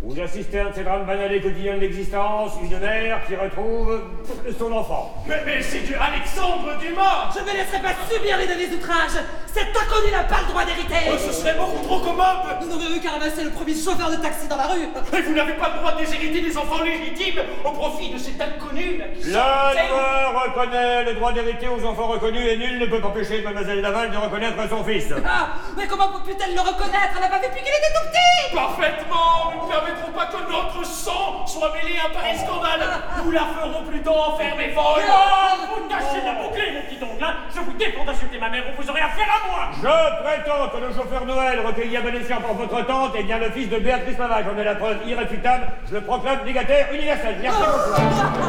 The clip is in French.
Vous assistez à un de ces drames banals et quotidiens de l'existence, une mère qui retrouve son enfant. Mais c'est du Alexandre Dumas! Je me laisserai pas subir les derniers outrages. Cet inconnu n'a pas le droit d'hériter. Oh, ce serait beaucoup trop commode! Nous n'aurions eu qu'à ramasser le premier chauffeur de taxi dans la rue. Et vous n'avez pas le droit de déshériter des enfants légitimes au profit de cet inconnu là qui La loi reconnaît le droit d'hériter aux enfants reconnus et nul ne peut empêcher Mademoiselle Laval de reconnaître son fils. Ah, mais comment peut-elle le reconnaître? Elle n'a pas vu depuis qu'il était tout petit. Parfaitement! Nous ne permettrons pas que notre sang soit mêlé à un pareil scandale! Nous la ferons plutôt enfermer folle! Oh, vous tâchez de la boucler, mon petit oncle, hein. Je vous défends d'insulter ma mère ou vous aurez affaire à moi! Je prétends que le chauffeur Noël recueilli à bon escient par votre tante est bien le fils de Béatrice Mavage. J'en ai la preuve irréfutable. Je le proclame légataire universel. Merci, bonsoir.